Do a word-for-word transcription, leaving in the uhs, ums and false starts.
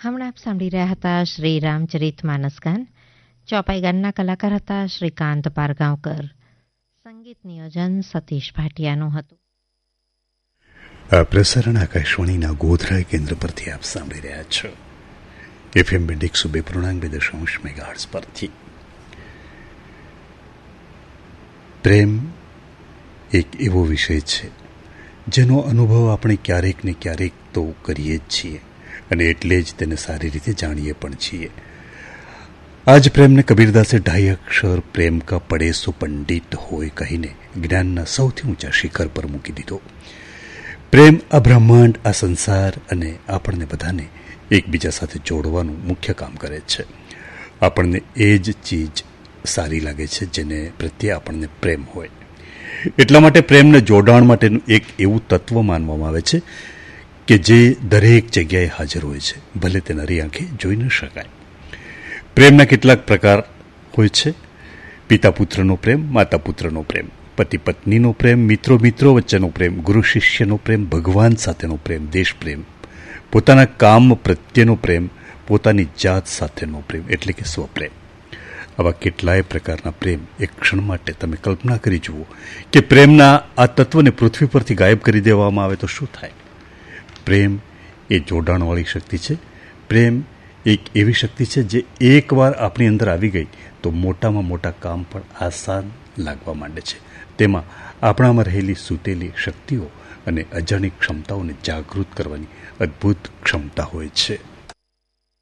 હમણાં આપ સાંભળી રહ્યા હતા શ્રી રામચરિત માનસ ગાન. ચોપાઈ ગાનના કલાકાર હતા શ્રીકાંત પારગાંવકર. સંગીત નિયોજન સતીશ ભાટિયાનું હતું. આ પ્રસારણ આકાશવાણીના ગોધરા કેન્દ્ર પરથી આપ સાંભળી રહ્યા છો. એફએમ બેન્ડ એકસો બે પૂર્ણાંક બે દશાંશ મેગાહર્ટ્ઝ પરથી. પ્રેમ એક એવો વિષય છે જેનો અનુભવ આપણે ક્યારેક ને ક્યારેક તો કરીએ જ છીએ અને એટલે જ તેને સારી રીતે જાણીએ પણ છીએ. આજ પ્રેમને કબીરદાસે ઢાઈ અક્ષર પ્રેમ કા પડે સો પંડિત હોય કહીને જ્ઞાનના સૌથી ઊંચા શિખર પર મૂકી દીધો. પ્રેમ આ બ્રહ્માંડ, આ સંસાર અને આપણને બધાને એકબીજા સાથે જોડવાનું મુખ્ય કામ કરે છે. આપણને એ જ ચીજ સારી લાગે છે જેને પ્રત્યે આપણને પ્રેમ હોય. એટલા માટે પ્રેમને જોડાણ માટેનું એક એવું તત્વ માનવામાં આવે છે કે જે દરેક જગ્યાએ હાજર હોય છે, ભલે તે નરી આંખે જોઈ ન શકાય. પ્રેમના કેટલાક પ્રકાર હોય છે. પિતા પુત્રનો પ્રેમ, માતા પુત્રનો પ્રેમ, પતિ પત્નીનો પ્રેમ, મિત્રો મિત્રો વચ્ચેનો પ્રેમ, ગુરુ શિષ્યનો પ્રેમ, ભગવાન સાથેનો પ્રેમ, દેશ પ્રેમ, પોતાના કામ પ્રત્યેનો પ્રેમ, પોતાની જાત સાથેનો પ્રેમ એટલે કે સ્વપ્રેમ. આવા કેટલાય પ્રકારના પ્રેમ. એક ક્ષણ માટે તમે કલ્પના કરી જુઓ કે પ્રેમના આ તત્વને પૃથ્વી પરથી ગાયબ કરી દેવામાં આવે તો શું થાય. પ્રેમ એ જોડાણવાળી શક્તિ છે. પ્રેમ એક એવી શક્તિ છે જે એકવાર આપણી અંદર આવી ગઈ તો મોટામાં મોટા કામ પણ આસાન લાગવા માંડે છે. તેમાં આપણામાં રહેલી સૂતેલી શક્તિઓ અને અજાણી ક્ષમતાઓને જાગૃત કરવાની અદ્ભુત ક્ષમતા હોય છે.